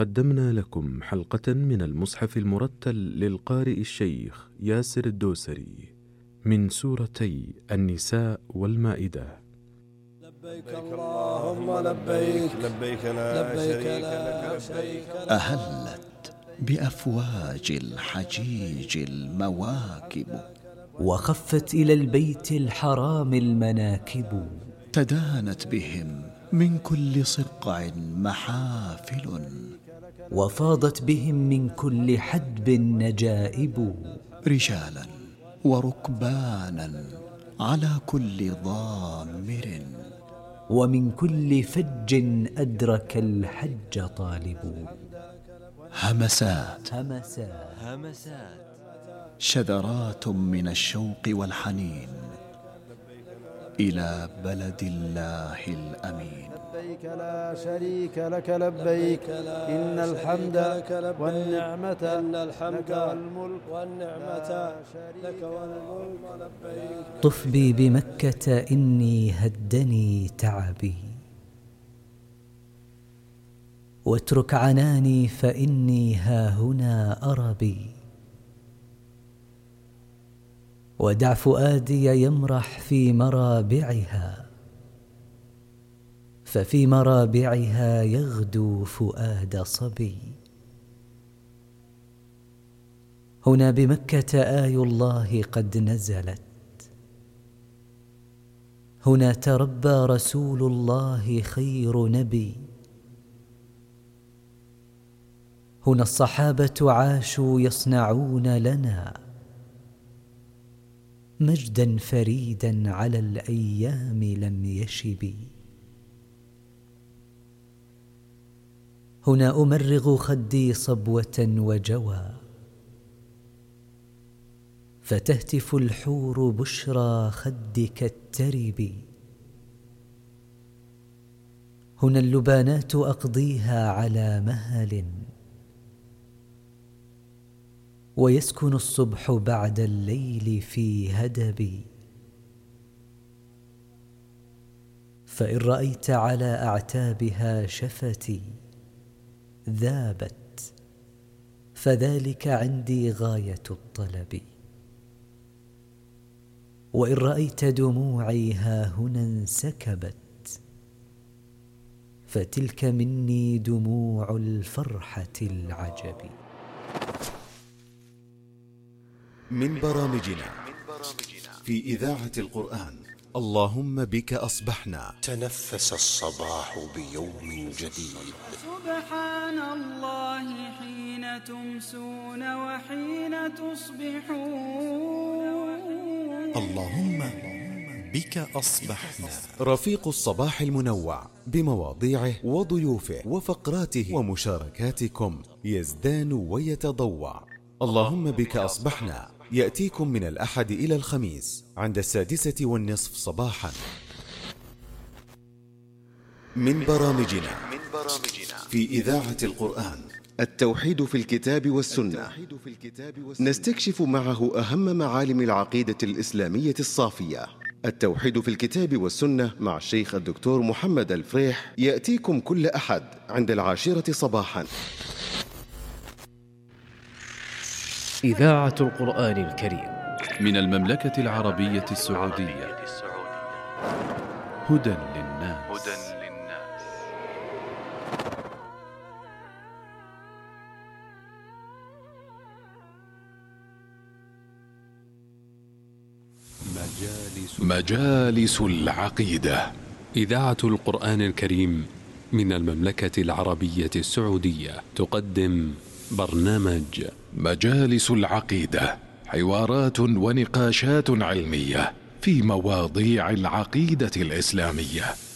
قدمنا لكم حلقة من المصحف المرتل للقارئ الشيخ ياسر الدوسري من سورتي النساء والمائدة. لبيك اللهم لبيك لبيك لا شريك لك. أهلت بأفواج الحجيج المواكب، وخفت إلى البيت الحرام المناكب، تدانت بهم من كل صقع محافل، وفاضت بهم من كل حدب نجائب، رجالا وركبانا على كل ضامر، ومن كل فج أدرك الحج طالب. همسات شذرات شذرات من الشوق والحنين إلى بلد الله الأمين. لبيك لا شريك لك لبيك إن الحمد والنعمة لك والملك لبيك. طف بي بمكة إني هدني تعبي، واترك عناني فإني هاهنا أربي، ودع فؤادي يمرح في مرابعها، ففي مرابعها يغدو فؤاد صبي. هنا بمكة آي الله قد نزلت، هنا تربى رسول الله خير نبي، هنا الصحابة عاشوا يصنعون لنا مجدا فريدا على الأيام لم يشب. هنا أمرغ خدي صبوة وجوى، فتهتف الحور بشرى خدك الترب. هنا اللبانات أقضيها على مهل، ويسكن الصبح بعد الليل في هدب. فإن رأيت على أعتابها شفتي ذابت، فذلك عندي غاية الطلب. وإن رأيت دموعي هاهنا انسكبت، فتلك مني دموع الفرحة العجب. من برامجنا في إذاعة القرآن اللهم بك أصبحنا. تنفس الصباح بيوم جديد. سبحان الله حين تمسون وحين تصبحون. اللهم بك أصبحنا. رفيق الصباح المنوع بمواضيعه وضيوفه وفقراته ومشاركاتكم يزدان ويتضوع. اللهم بك أصبحنا يأتيكم من الأحد إلى الخميس عند 6:30 صباحا. من برامجنا في إذاعة القرآن التوحيد في الكتاب والسنة، نستكشف معه أهم معالم العقيدة الإسلامية الصافية. التوحيد في الكتاب والسنة مع الشيخ الدكتور محمد الفريح يأتيكم كل أحد عند 10 صباحا. إذاعة القرآن الكريم من المملكة العربية السعودية. هدى للناس. مجالس العقيدة. إذاعة القرآن الكريم من المملكة العربية السعودية تقدم برنامج مجالس العقيدة، حوارات ونقاشات علمية في مواضيع العقيدة الإسلامية.